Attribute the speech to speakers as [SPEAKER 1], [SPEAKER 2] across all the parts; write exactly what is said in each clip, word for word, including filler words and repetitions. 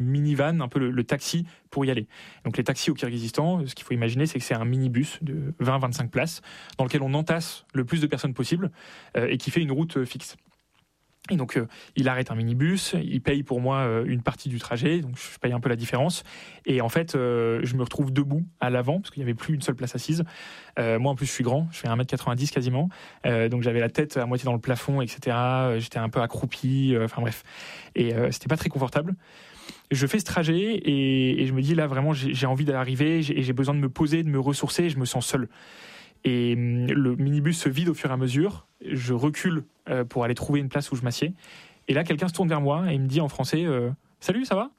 [SPEAKER 1] minivan, un peu le, le taxi pour y aller. Donc les taxis au Kirghizistan, ce qu'il faut imaginer, c'est que c'est un minibus de vingt à vingt-cinq places dans lequel on entasse le plus de personnes possible euh, et qui fait une route euh, fixe. Et donc, euh, il arrête un minibus, il paye pour moi euh, une partie du trajet, donc je paye un peu la différence. Et en fait, euh, je me retrouve debout à l'avant, parce qu'il n'y avait plus une seule place assise. Euh, moi, en plus, je suis grand, je fais un mètre quatre-vingt-dix quasiment. Euh, donc, j'avais la tête à moitié dans le plafond, et cetera. J'étais un peu accroupi, euh, enfin bref. Et euh, c'était pas très confortable. Je fais ce trajet et, et je me dis, là, vraiment, j'ai, j'ai envie d'arriver, j'ai, j'ai besoin de me poser, de me ressourcer, et je me sens seul. Et le minibus se vide au fur et à mesure. Je recule euh, pour aller trouver une place où je m'assieds. Et là, quelqu'un se tourne vers moi et il me dit en français euh, « Salut, ça va ?»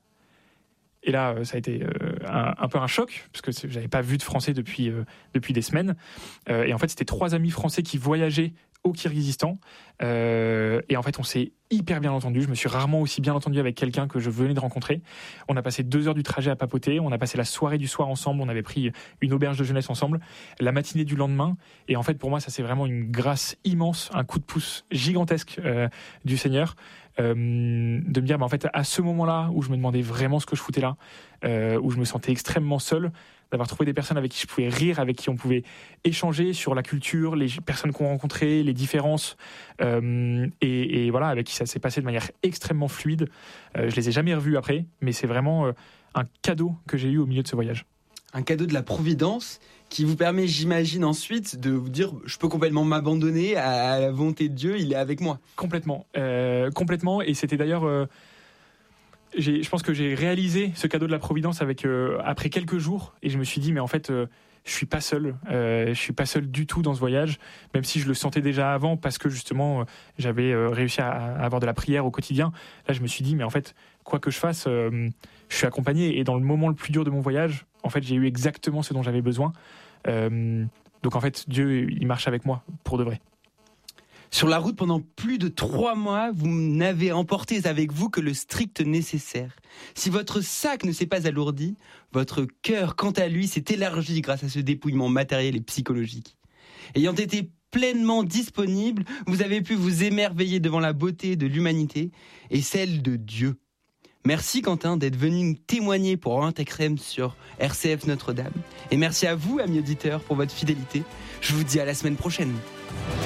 [SPEAKER 1] Et là, ça a été euh, un, un peu un choc, parce que je n'avais pas vu de français depuis, euh, depuis des semaines. Euh, et en fait, c'était trois amis français qui voyageaient au Kirghizistan. Euh, et en fait, on s'est hyper bien entendu. Je me suis rarement aussi bien entendu avec quelqu'un que je venais de rencontrer. On a passé deux heures du trajet à papoter. On a passé la soirée du soir ensemble. On avait pris une auberge de jeunesse ensemble. La matinée du lendemain. Et en fait, pour moi, ça c'est vraiment une grâce immense, un coup de pouce gigantesque euh, du Seigneur. Euh, de me dire, bah, en fait, à ce moment-là où je me demandais vraiment ce que je foutais là, euh, où je me sentais extrêmement seul, d'avoir trouvé des personnes avec qui je pouvais rire, avec qui on pouvait échanger sur la culture, les personnes qu'on rencontrait, les différences, euh, et, et voilà, avec qui ça s'est passé de manière extrêmement fluide. Euh, je les ai jamais revus après, mais c'est vraiment euh, un cadeau que j'ai eu au milieu de ce voyage.
[SPEAKER 2] Un cadeau de la Providence qui vous permet, j'imagine, ensuite de vous dire je peux complètement m'abandonner à la volonté de Dieu, il est avec moi.
[SPEAKER 1] Complètement, euh, complètement. Et c'était d'ailleurs, euh, j'ai, je pense que j'ai réalisé ce cadeau de la Providence avec euh, après quelques jours, et je me suis dit mais en fait, euh, je suis pas seul, euh, je suis pas seul du tout dans ce voyage, même si je le sentais déjà avant parce que justement euh, j'avais euh, réussi à, à avoir de la prière au quotidien. Là, je me suis dit mais en fait, quoi que je fasse, euh, je suis accompagné, et dans le moment le plus dur de mon voyage, en fait, j'ai eu exactement ce dont j'avais besoin. Euh, donc en fait, Dieu, il marche avec moi pour de vrai.
[SPEAKER 2] Sur la route pendant plus de trois mois, vous n'avez emporté avec vous que le strict nécessaire. Si votre sac ne s'est pas alourdi, votre cœur, quant à lui, s'est élargi grâce à ce dépouillement matériel et psychologique. Ayant été pleinement disponible, vous avez pu vous émerveiller devant la beauté de l'humanité et celle de Dieu. Merci Quentin d'être venu témoigner pour Orient Extrême sur R C F Notre-Dame. Et merci à vous, amis auditeurs, pour votre fidélité. Je vous dis à la semaine prochaine.